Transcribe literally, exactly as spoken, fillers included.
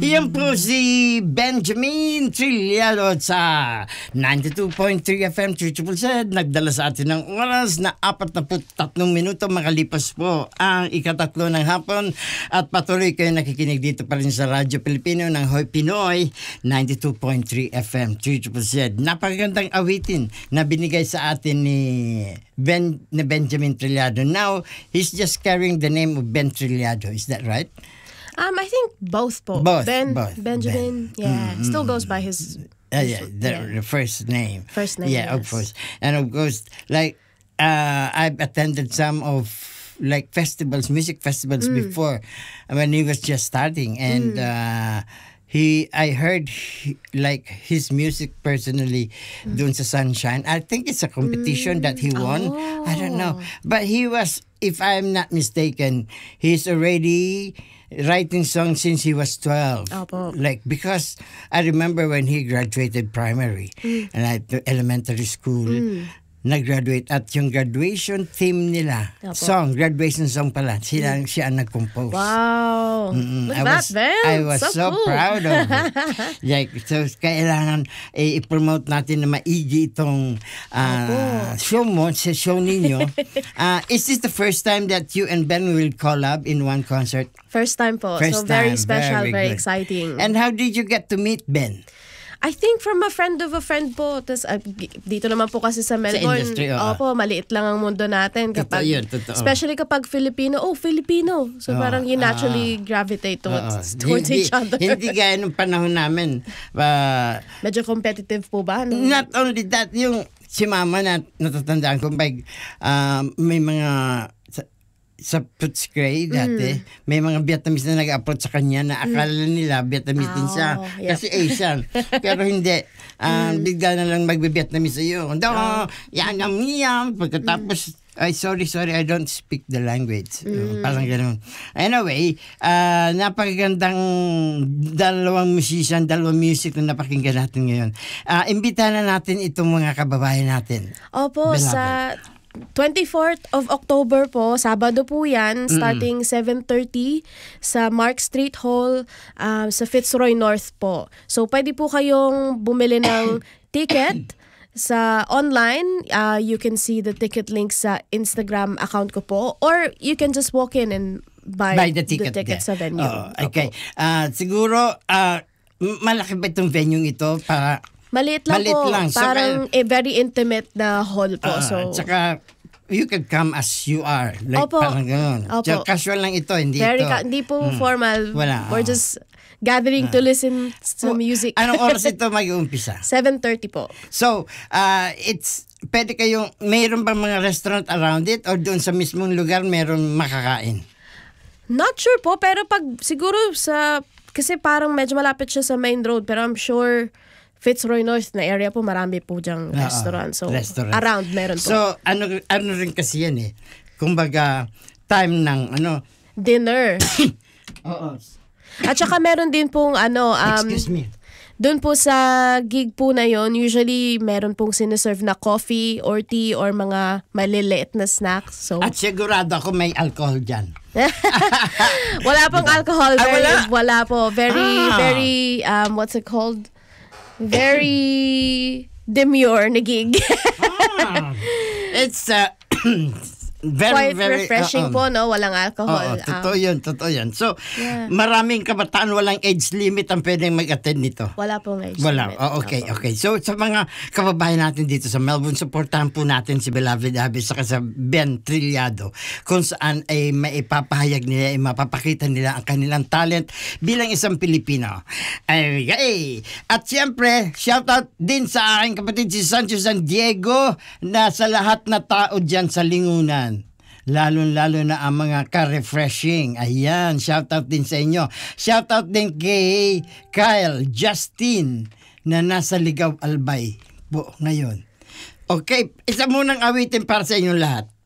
Iyan po si Benjamin Trillado sa ninety-two point three F M Triple Z. Nagdala sa atin ng oras na apat na tatlong minuto makalipas po ang ikatatlo ng hapon at patuloy kayo nakikinig dito pa rin sa Radyo Pilipino ng Hoy Pinoy ninety-two point three F M Triple Z. Napakagandang awitin na binigay sa atin ni Ben ni Benjamin Trillado. Now, he's just carrying the name of Ben Trillado. Is that right? Um, I think both po. Both, Ben, both. Benjamin, Ben. yeah. Mm, Still mm, goes by his... Uh, yeah, the, yeah. the first name. First name, Yeah, of yes. course. And of course, like, uh, I've attended some of, like, festivals, music festivals Mm. before when he was just starting. And, Mm. uh, he, I heard, he, like, his music personally Mm. doon sa Sunshine. I think it's a competition that he won. I don't know. Oh. But he was, if I'm not mistaken, he's already writing songs since he was twelve. Opo. Like, because I remember when he graduated primary Mm. and at the elementary school, Mm. nag-graduate at yung graduation theme nila, Opo. song, graduation song pala, sila, siya ang nag-compose. Wow. Mm-mm. Look I at that, was, Ben. I was so, cool. proud of it. Like, so, kailangan eh, i-promote natin na maigi itong uh, Opo. show mo, sa show ninyo. uh, is this the first time that you and Ben will collab in one concert? First time po. First so very time. special, Very very, good. exciting. And how did you get to meet Ben? I think from a friend of a friend po. Tas, uh, dito naman po kasi sa Melbourne. industry, oo. Opo, maliit lang ang mundo natin. Totoo Kapag, yun, totoo. Especially kapag Filipino. Oh, Filipino. So Oo, parang you naturally ah. gravitate towards, Oo. towards hindi, each other. Hindi gaya nung panahon namin. Uh, Medyo competitive po ba? No? not only that, yung si mama na natatandaan ko, may, uh, may mga sa, sa Foots Cray dati, Mm. may mga Vietnamese na nag-approach sa kanya na akala nila Vietnamese din siya. Oh, yep. Kasi Asian. Pero hindi. Uh, Bigla na lang magbe-Vietnamese sa'yo. Do, yan ang miyam. Pagkatapos, ay, sorry, sorry, I don't speak the language. Uh, parang ganun. Anyway, uh, napakagandang dalawang musician, dalawang music na napakinggan natin ngayon. Uh, imbitahan na natin itong mga kababayan natin. Opo, Beloved. sa twenty-fourth of October po, Sabado po yan, starting seven thirty sa Mark Street Hall um, sa Fitzroy North po. So, pwede po kayong bumili ng ticket sa online. Uh, you can see the ticket link sa Instagram account ko po. Or you can just walk in and buy, By the ticket, ticket there. sa venue. Oo, okay. Opo. Uh, siguro, uh, m- malaki ba itong venue ito para... Maliit lang Maliit po. lang. So, Parang a very intimate na hall po. Uh, so, tsaka, you can come as you are. Like, Opo. parang gano'n. Opo. Tsaka casual lang ito, hindi very ito. ka- hindi po Mm. formal. Wala, We're oo. just gathering to listen to music. Anong oras ito mag-uumpisa? seven thirty po. So, uh, it's, pwede kayong, mayroon ba mga restaurant around it or doon sa mismong lugar mayroon makakain? Not sure po, pero pag siguro sa, kasi parang medyo malapit siya sa main road, pero I'm sure Fitzroy North na area po, marami po dyang Oo, restaurant. So, restaurant. around meron po. So, ano, ano rin kasi yan eh. Kumbaga, time ng, ano, Dinner. oo, At saka meron din pong ano, um, excuse me. doon po sa gig po na yon, usually meron pong siniserve na coffee or tea or mga maliliit na snacks. So, At sigurado ako may alcohol dyan. wala pong alcohol. Ah, Very, wala? wala po. Very, Ah. very, um, what's it called? Very demure na gig. Ah, it's uh, very, Quite very... refreshing uh-uh. po, no? Walang alcohol. Oo, totoo Um, yun, totoo yun. So, Yeah. maraming kabataan, walang age limit ang pwedeng mag-attend nito. wala pong age Wala. limit. Oh, okay, Opo. okay. So, sa mga kababayan natin dito sa Melbourne, supportahan po natin si Beloved Abby saka sa Ben Trillado kung saan ay maipapahayag nila, ay mapapakita nila ang kanilang talent bilang isang Pilipino. Okay. At siyempre, shoutout din sa aking kapatid si Sancho San Diego na sa lahat na tao dyan sa Lingunan. Lalo-lalo na ang mga ka-refreshing. Ayan, shoutout din sa inyo. Shoutout din kay Kyle Justin na nasa Ligaw Albay po ngayon. Okay, isa munang awitin para sa inyong lahat.